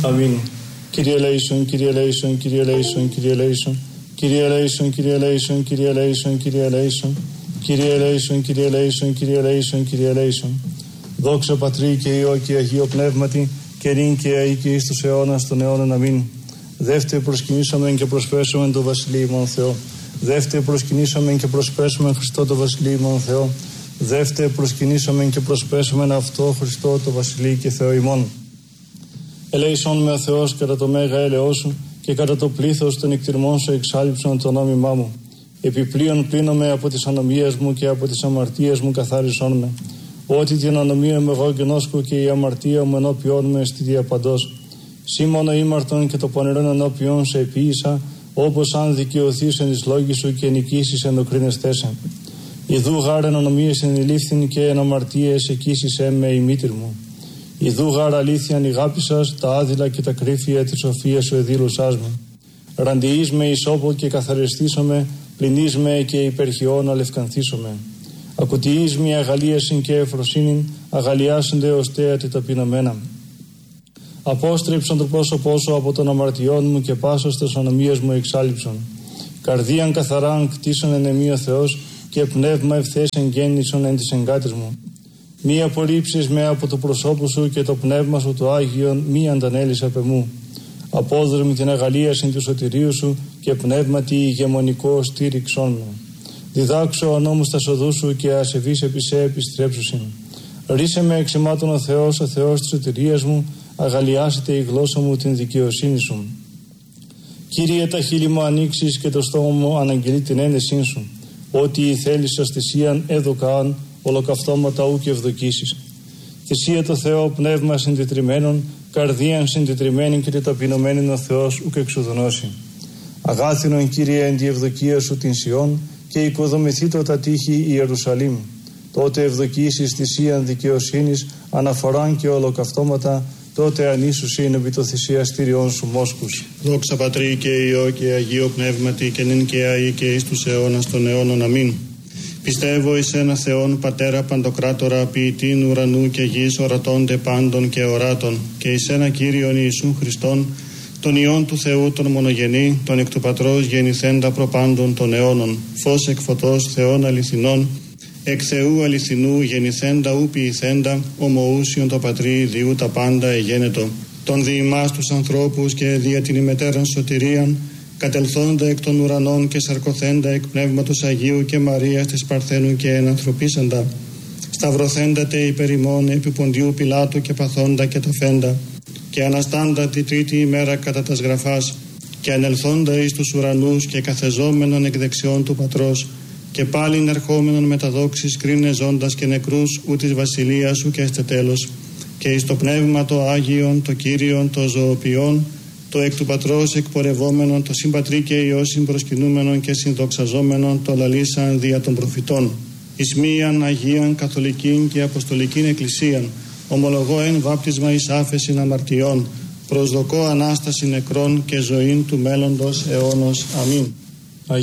Αμήν. Κύριε ελέησον, Κύριε ελέησον, Κύριε ελέησον, Κύριε ελέησον. Κύριε ελέησον, Κύριε ελέησον, Κύριε ελέησον, Κύριε ελέησον. Κύριε ελέησον, Κύριε ελέησον, Κύριε ελέησον, Κύριε ελέησον. Δόξα Πατρί και Υιό και Αγίο Πνεύματι, και νυν και αεί και εις τους αιώνας των αιώνων. Αμήν. Δεύτε προσκυνήσαμεν και προσπέσομεν το Βασιλείο ημών Θεό. Δεύτε προσκυνήσαμεν και προσπέσομεν Χριστό το Βασιλείο ημών Θεό. Δεύτε προσκυνήσαμεν και προσπέσομεν αυτό Χριστό το Βασιλείο και Θεό ημών. Ελέησον με ο Θεός κατά το μέγα έλεος σου και κατά το πλήθος των εκτιρμών σου εξάλειψον το νόμιμά μου. Επιπλέον πλύνομαι από τις ανομίες μου και από τις αμαρτίες μου καθάρισόν με. Ότι την ανομία μου εγώ γνώσκω και η αμαρτία μου ενώπιόν με στη διαπαντός. Σήμωνο ήμαρτον και το πονηρόν ενώπιον σε επίησα, όπως αν δικαιωθείς εν εις λόγη σου και νικήσεις εν οκρίνεστέσαι. Ιδού γάρ εν ανομίες ενηλήφθην και εν αμαρτίες εκείσισέ με η μήτηρ μου. Ιδού γάρ αλήθειαν ηγάπησας τα άδειλα και τα κρύφια της σοφίας σου εδήλωσάς με. Ραντιείς με ισόπο και καθαριστήσομαι, πλυνείς με και υπερχιών αλευκανθήσομαι. Ακουτιείς με αγαλίασιν και ευφροσύνην, αγαλιάσονται ως θέατη ταπεινωμένα. Απόστρεψον το πρόσωπό σου από των αμαρτιών μου και πάσος τες ανομίες μου εξάλειψον. Καρδίαν καθαράν κτίσον εν εμή ο Θεός και πνεύμα ευθέσεν γέννησον εν της εγκάτης μου. Μη απορρίψεις με από το προσώπου σου και το πνεύμα σου το Άγιον μη αντανέλεις απ' εμού. Απόδρομη την αγαλίασιν του σωτηρίου σου και πνεύματι ηγεμονικό στήριξόν με. Διδάξω ο νόμους τα σοδού σου και ασεβείς επί σε επιστρέψουσιν. Ρίσε με εξημάτων ο Θεός της σωτηρίας μου, αγαλιάσετε η γλώσσα μου την δικαιοσύνη σου. Κύριε, τα χείλη μου ανοίξεις και το στόμα μου αναγγελεί την ένεσή σου. Ότι η θέλησας θυσίαν έδωκαν, ολοκαυτώματα ου και ευδοκίσεις. Θυσία το Θεό πνεύμα συντετριμένων, καρδίαν συντετριμένη και ταπεινωμένη ο Θεός ουκ εξουδονώσει. Αγάθινον Κύριε εν τη ευδοκία σου την Σιών και οικοδομηθήτω τα τείχη Ιερουσαλήμ. Τότε ευδοκίσεις θυσίαν δικαιοσύνης, αναφοράν και ολοκαυτώματα, τότε ανήσουσιν επί το θυσιαστήριον σου μόσκους. Δόξα Πατρί και Υιό και Αγίο Πνεύματι και νυν και αεί και εις τους αιώνας των αιώνων. Αμήν. Πιστεύω εις ένα Θεόν Πατέρα Παντοκράτορα, ποιητήν ουρανού και γης, ορατώνται πάντων και οράτων, και εις ένα Κύριον Ιησούν Χριστόν, τον Υιόν του Θεού τον μονογενή, τον εκ του Πατρός γεννηθέντα προπάντων των αιώνων, φως εκ φωτός Θεών αληθινών, εκ Θεού αληθινού γεννηθέντα ου ποιηθέντα, ομοούσιον το Πατρί διού τα πάντα εγένετο. Τον δι' ημάς τους ανθρώπους και δια την ημετέραν σωτηρίαν, κατελθόντα εκ των ουρανών και σαρκωθέντα εκ Πνεύματος Αγίου και Μαρίας της Παρθένου και ενανθρωπίσαντα, σταυρωθέντατε υπερ ημών επί Ποντιού Πιλάτου και παθόντα και ταφέντα, και αναστάντα τη τρίτη ημέρα κατά τας γραφάς, και ανελθόντα εις τους ουρανούς και καθεζόμενον εκ δεξιών του Πατρός, και πάλιν ερχόμενον με τα δόξης κρίνε ζώντας και νεκρούς ου της βασιλείας σου και έστε τέλος, και εις το Πνεύμα το Άγιον, το Κύριον, το ζωοποιόν, το εκ του Πατρός εκπορευόμενον, το συμπατρί και Υιό συμπροσκυνούμενον και συνδοξαζόμενον, το λαλήσαν δια των προφητών. Εις μίαν Αγίαν Καθολικήν και Αποστολικήν Εκκλησίαν, ομολογώ εν βάπτισμα εις άφεσιν αμαρτιών, προσδοκώ Ανάσταση νεκρών και ζωήν του μέλλοντος αιώνος. Αμήν.